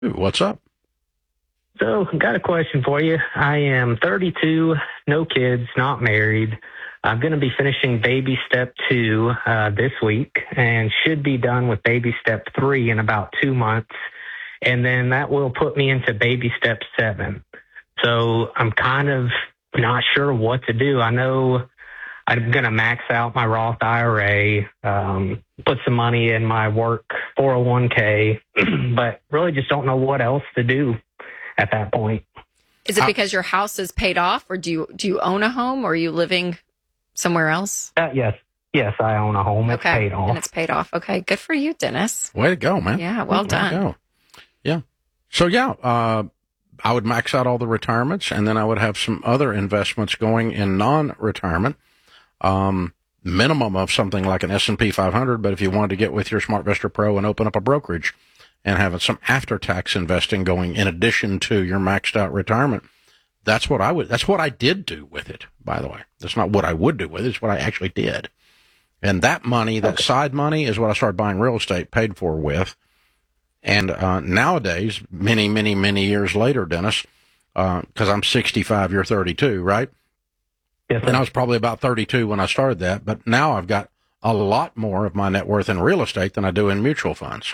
Ooh, what's up? So, got a question for you. I am 32, no kids, not married. I'm going to be finishing baby step 2 this week and should be done with baby step 3 in about 2 months. And then that will put me into baby step 7. So I'm kind of not sure what to do. I know I'm going to max out my Roth IRA, put some money in my work 401k, but really just don't know what else to do at that point. Is it because your house is paid off, or do you own a home, or are you living somewhere else? Yes, I own a home. It's paid off. And it's paid off. Okay, good for you, Dennis. Way to go, man. Yeah, well done. Yeah. So, I would max out all the retirements, and then I would have some other investments going in non-retirement, minimum of something like an S&P 500. But if you wanted to get with your SmartVestor Pro and open up a brokerage and having some after-tax investing going in addition to your maxed out retirement, that's what I did do with it, by the way. That's not what I would do with it. It's what I actually did. And that money, that side money, is what I started buying real estate paid for with. And nowadays, many, many, many years later, Dennis, because I'm 65, you're 32, right? Yes, and I was probably about 32 when I started that. But now I've got a lot more of my net worth in real estate than I do in mutual funds.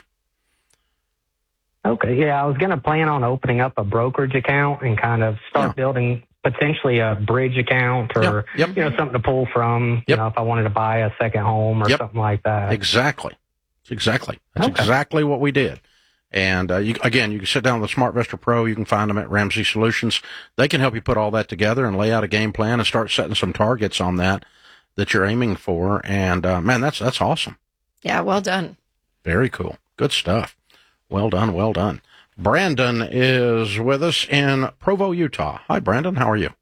Okay, yeah, I was going to plan on opening up a brokerage account and kind of start building potentially a bridge account or, something to pull from, if I wanted to buy a second home or something like that. Exactly. That's exactly what we did. And you can sit down with the SmartVestor Pro. You can find them at Ramsey Solutions. They can help you put all that together and lay out a game plan and start setting some targets on that you're aiming for. And, man, that's awesome. Yeah, well done. Very cool. Good stuff. Well done. Brandon is with us in Provo, Utah. Hi, Brandon. How are you?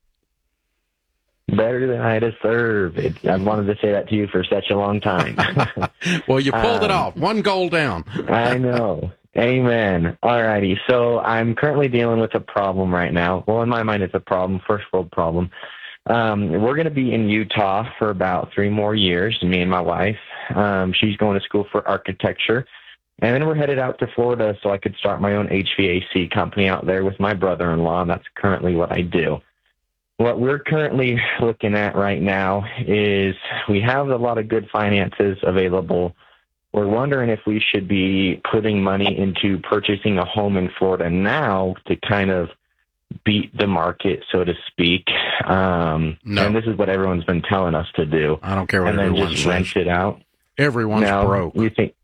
Better than I deserve. I wanted to say that to you for such a long time. Well, you pulled it off. One goal down. I know. Amen. All righty. So I'm currently dealing with a problem right now. Well, in my mind, it's a problem, first world problem. We're going to be in Utah for about 3 more years, me and my wife. She's going to school for architecture. And then we're headed out to Florida so I could start my own HVAC company out there with my brother-in-law, and that's currently what I do. What we're currently looking at right now is we have a lot of good finances available. We're wondering if we should be putting money into purchasing a home in Florida now to kind of beat the market, so to speak. No. And this is what everyone's been telling us to do. I don't care what everyone says. And then just rent it out. Everyone's broke. You think...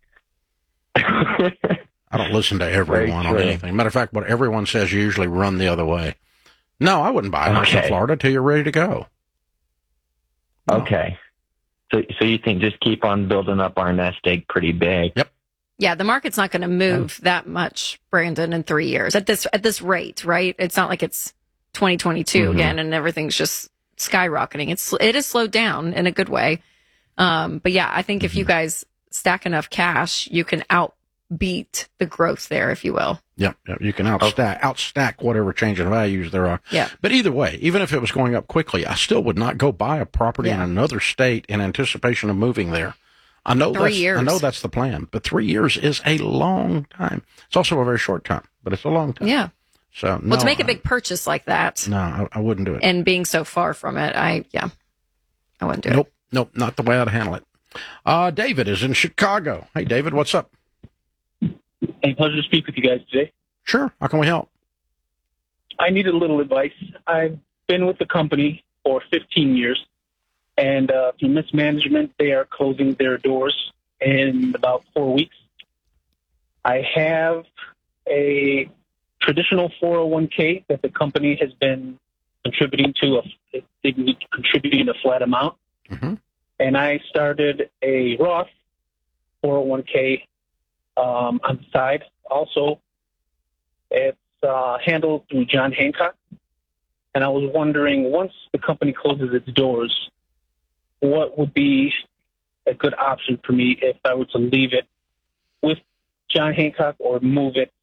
I don't listen to everyone on anything. Matter of fact, what everyone says, you usually run the other way. No, I wouldn't buy a house in Florida till you're ready to go. No. Okay. So you think just keep on building up our nest egg pretty big? Yep. Yeah, the market's not going to move that much, Brandon, in 3 years at this rate, right? It's not like it's 2022 again and everything's just skyrocketing. It is slowed down in a good way. But yeah, I think if you guys stack enough cash, you can outbeat the growth there, if you will. Yep. You can outstack whatever change in values there are. Yeah. But either way, even if it was going up quickly, I still would not go buy a property in another state in anticipation of moving there. I know 3 years. I know that's the plan, but 3 years is a long time. It's also a very short time, but it's a long time. Yeah. So to make a big purchase like that. No, I wouldn't do it. And being so far from it, I wouldn't do it. Nope, not the way I'd handle it. David is in Chicago. Hey, David, what's up? Hey, pleasure to speak with you guys today. Sure. How can we help? I need a little advice. I've been with the company for 15 years, and through mismanagement, they are closing their doors in about 4 weeks. I have a traditional 401k that the company has been contributing to, contributing a flat amount. Mm-hmm. And I started a Roth 401k on the side. Also, it's handled through John Hancock. And I was wondering, once the company closes its doors, what would be a good option for me if I were to leave it with John Hancock or move it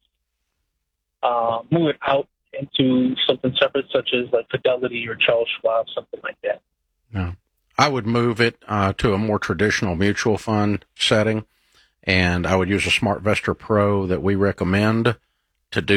out into something separate, such as like Fidelity or Charles Schwab, something like that? No. I would move it to a more traditional mutual fund setting, and I would use a SmartVestor Pro that we recommend to do